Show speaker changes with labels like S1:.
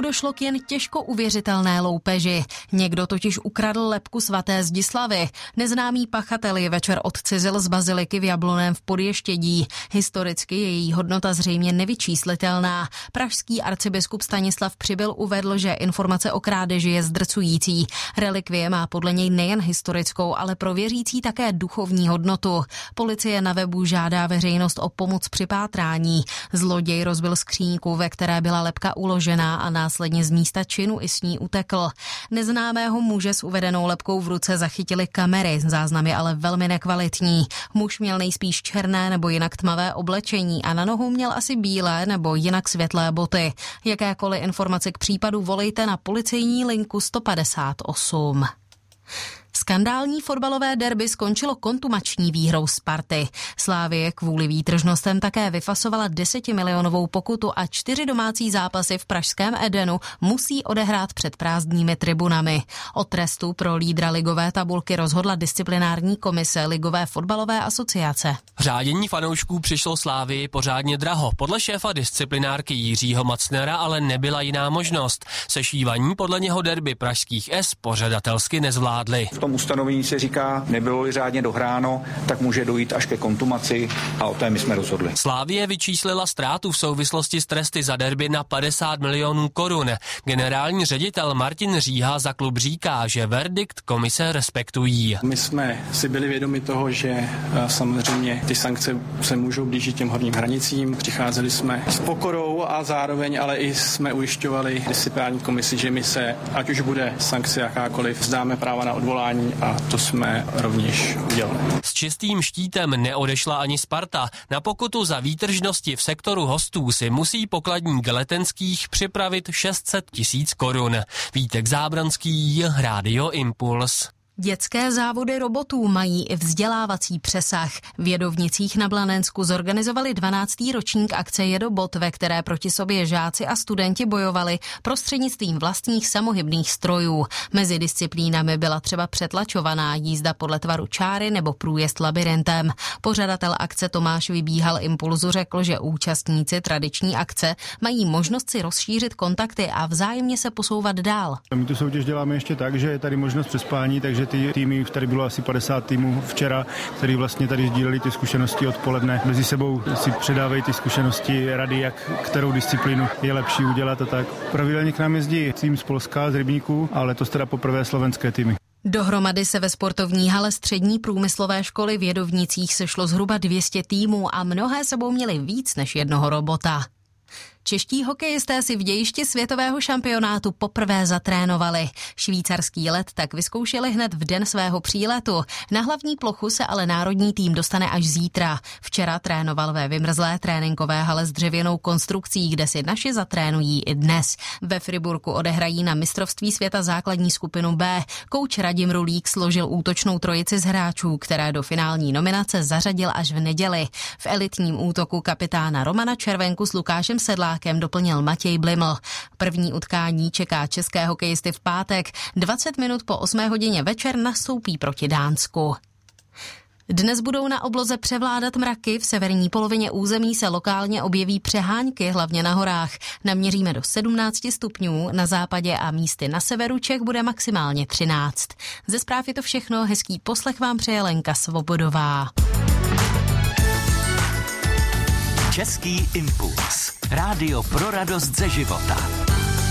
S1: došlo k jen těžko uvěřitelné loupeži. Někdo totiž ukradl lebku svaté Zdislavy. Neznámý pachatel ji večer odcizil z baziliky v Jablonném v Podještědí. Historicky je její hodnota zřejmě nevyčíslitelná. Pražský arcibiskup Stanislav Přibyl uvedl, že informace o krádeži je zdrcující. Relikvie má podle něj nejen historickou, ale pro věřící také duchovní hodnotu. Policie na webu žádá veřejnost o pomoc při pátrání. Zloděj rozbil skříňku, ve které byla lebka uložená, a následně z místa činu i s ní utekl. Neznámého muže s uvedenou lebkou v ruce zachytily kamery, záznam je ale velmi nekvalitní. Muž měl nejspíš černé nebo jinak tmavé oblečení a na nohou měl asi bílé nebo jinak světlé boty. Jakékoliv informace k případu volejte na policejní linku 158. Skandální fotbalové derby skončilo kontumační výhrou Sparty. Slavie kvůli výtržnostem také vyfasovala 10milionovou pokutu a 4 domácí zápasy v pražském Edenu musí odehrát před prázdnými tribunami. O trestu pro lídra ligové tabulky rozhodla disciplinární komise Ligové fotbalové asociace.
S2: Řádění fanoušků přišlo Slavii pořádně draho. Podle šéfa disciplinárky Jiřího Macnera ale nebyla jiná možnost. Sešívaní podle něho derby pražských S pořadatelsky nezvládli.
S3: V tom ustanovení se říká, nebylo-li řádně dohráno, tak může dojít až ke kontumaci a o té my jsme rozhodli.
S2: Slavie vyčíslila ztrátu v souvislosti s tresty za derby na 50 milionů korun. Generální ředitel Martin Říha za klub říká, že verdikt komise respektují.
S4: My jsme si byli vědomi toho, že samozřejmě ty sankce se můžou blížit těm horním hranicím. Přicházeli jsme s pokorou a zároveň ale i jsme ujišťovali disciplinární komisi, že my se, ať už bude sankce jakákoliv, vzdáme práva na odvolání, a to jsme rovněž udělali.
S2: S čistým štítem neodešla ani Sparta. Na pokutu za výtržnosti v sektoru hostů si musí pokladník Letenských připravit 600 000 korun. Vítek Zábranský, Radio Impuls.
S1: Dětské závody robotů mají i vzdělávací přesah. V Jedovnicích na Blanensku zorganizovali 12. ročník akce Jedobot, ve které proti sobě žáci a studenti bojovali prostřednictvím vlastních samohybných strojů. Mezi disciplínami byla třeba přetlačovaná jízda podle tvaru čáry nebo průjezd labyrintem. Pořadatel akce Tomáš Vybíhal Impulzu řekl, že účastníci tradiční akce mají možnost si rozšířit kontakty a vzájemně se posouvat dál.
S5: My tu soutěž děláme ještě tak, že je tady možnost přespání, takže ty týmy, tady bylo asi 50 týmů včera, který vlastně tady sdíleli ty zkušenosti odpoledne. Mezi sebou si předávají ty zkušenosti, rady, jak kterou disciplínu je lepší udělat a tak. Pravidelně k nám jezdí tým z Polska, z Rybníků, ale to teda poprvé slovenské týmy.
S1: Dohromady se ve sportovní hale střední průmyslové školy v Jedovnicích sešlo zhruba 200 týmů a mnohé sebou měli víc než jednoho robota. Čeští hokejisté si v dějišti světového šampionátu poprvé zatrénovali. Švýcarský let tak vyzkoušeli hned v den svého příletu. Na hlavní plochu se ale národní tým dostane až zítra. Včera trénoval ve vymrzlé tréninkové hale s dřevěnou konstrukcí, kde si naši zatrénují i dnes. Ve Friburku odehrají na mistrovství světa základní skupinu B. Kouč Radim Rulík složil útočnou trojici z hráčů, které do finální nominace zařadil až v neděli. V elitním útoku kapitána Romana Červenku s Lukášem Sedlákem doplnil Matěj Bliml. První utkání čeká české hokejisty v pátek. 20 minut po 8 hodině večer nastoupí proti Dánsku. Dnes budou na obloze převládat mraky, v severní polovině území se lokálně objeví přehánky, hlavně na horách. Naměříme do 17 stupňů, na západě a místy na severu Čech bude maximálně 13. Ze zpráv je to všechno, hezký poslech vám přeje Lenka Svobodová.
S6: Český impuls. Rádio pro radost ze života.